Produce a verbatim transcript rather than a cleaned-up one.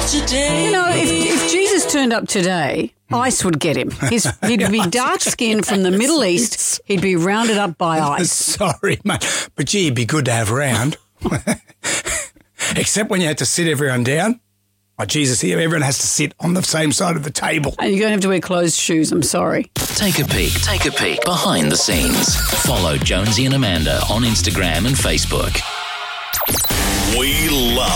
today. You know, if, if Jesus turned up today, ice would get him. His, he'd be dark-skinned from the Middle East. He'd be rounded up by ice. Sorry, mate. But, gee, it'd be good to have around. Except when you had to sit everyone down. Oh, Jesus, here everyone has to sit on the same side of the table. And you're going to have to wear closed shoes, I'm sorry. Take a peek, take a peek behind the scenes. Follow Jonesy and Amanda on Instagram and Facebook. We love